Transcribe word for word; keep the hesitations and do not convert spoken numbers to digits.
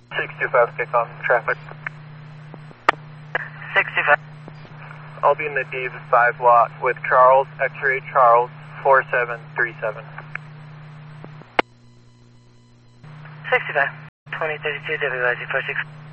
six two five, kick on traffic. sixty-five. I'll be in the D five lot with Charles, X-ray Charles, four seven three seven. sixty-five. twenty thirty-two, W I Z four six.